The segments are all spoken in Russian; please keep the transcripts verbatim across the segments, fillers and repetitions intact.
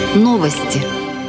Новости.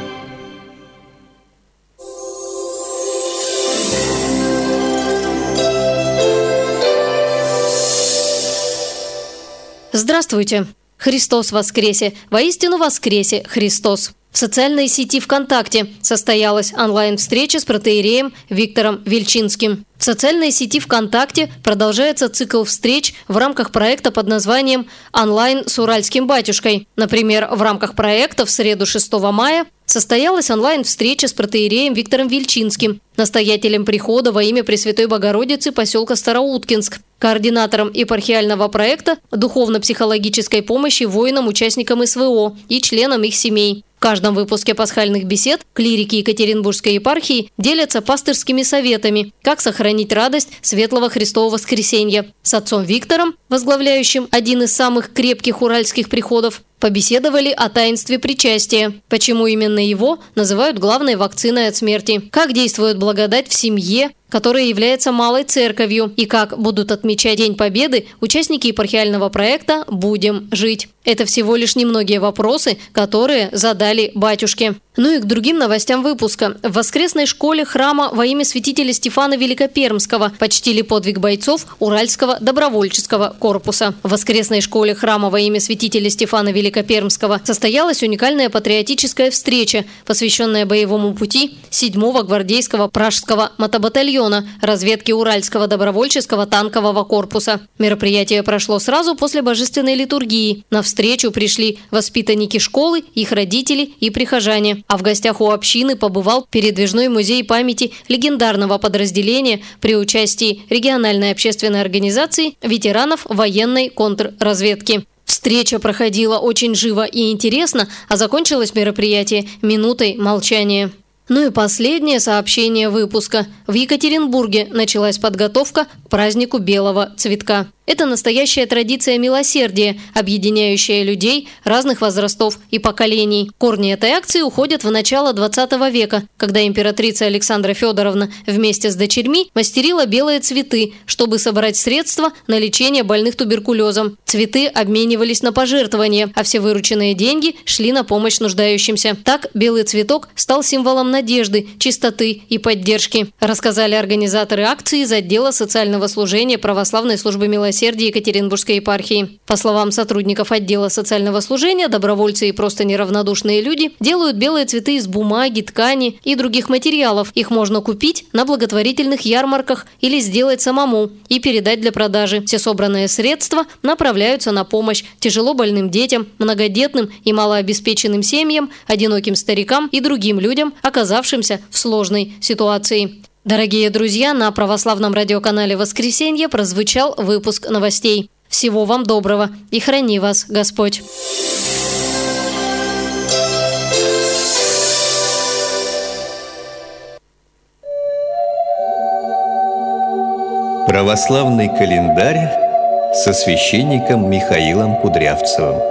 Здравствуйте! Христос воскресе! Воистину воскресе Христос! В социальной сети ВКонтакте состоялась онлайн-встреча с протоиереем Виктором Вельчинским. В социальной сети ВКонтакте продолжается цикл встреч в рамках проекта под названием «Онлайн с Уральским батюшкой». Например, в рамках проекта в среду шестого мая состоялась онлайн-встреча с протоиереем Виктором Вельчинским, настоятелем прихода во имя Пресвятой Богородицы поселка Староуткинск, координатором епархиального проекта духовно-психологической помощи воинам-участникам СВО и членам их семей. В каждом выпуске пасхальных бесед клирики Екатеринбургской епархии делятся пастырскими советами, как сохранить радость Светлого Христового воскресенья. С отцом Виктором, возглавляющим один из самых крепких уральских приходов, побеседовали о таинстве причастия, почему именно его называют главной вакциной от смерти, как действует благодать в семье, которая является малой церковью, и как будут отмечать День Победы участники епархиального проекта «Будем жить». Это всего лишь немногие вопросы, которые задали батюшке. Ну и к другим новостям выпуска. В воскресной школе храма во имя святителя Стефана Великопермского почтили подвиг бойцов Уральского добровольческого корпуса. В воскресной школе храма во имя святителя Стефана Великопермского состоялась уникальная патриотическая встреча, посвященная боевому пути седьмого гвардейского пражского мотобатальона разведки Уральского добровольческого танкового корпуса. Мероприятие прошло сразу после божественной литургии. На встречу пришли воспитанники школы, их родители и прихожане. А в гостях у общины побывал передвижной музей памяти легендарного подразделения при участии региональной общественной организации ветеранов военной контрразведки. Встреча проходила очень живо и интересно, а закончилось мероприятие минутой молчания. Ну и последнее сообщение выпуска. В Екатеринбурге началась подготовка к празднику Белого цветка. Это настоящая традиция милосердия, объединяющая людей разных возрастов и поколений. Корни этой акции уходят в начало двадцатого века, когда императрица Александра Федоровна вместе с дочерьми мастерила белые цветы, чтобы собрать средства на лечение больных туберкулезом. Цветы обменивались на пожертвования, а все вырученные деньги шли на помощь нуждающимся. Так белый цветок стал символом надежды, чистоты и поддержки, рассказали организаторы акции из отдела социального служения Православной службы милосердия Екатеринбургской епархии. По словам сотрудников отдела социального служения, добровольцы и просто неравнодушные люди делают белые цветы из бумаги, ткани и других материалов. Их можно купить на благотворительных ярмарках или сделать самому и передать для продажи. Все собранные средства направляются на помощь тяжело больным детям, многодетным и малообеспеченным семьям, одиноким старикам и другим людям, оказавшимся в сложной ситуации. Дорогие друзья, на православном радиоканале «Воскресенье» прозвучал выпуск новостей. Всего вам доброго и храни вас Господь! Православный календарь со священником Михаилом Кудрявцевым.